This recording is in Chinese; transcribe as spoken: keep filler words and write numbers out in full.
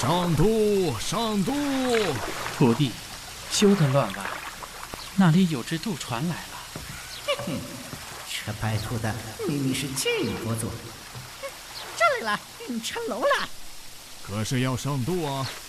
上渡，上渡！ 徒弟，休得乱玩，那里有只渡船来了。 嘿嘿，这白兔的明明是建议国座。这来了，成龙了。 可是要上渡啊，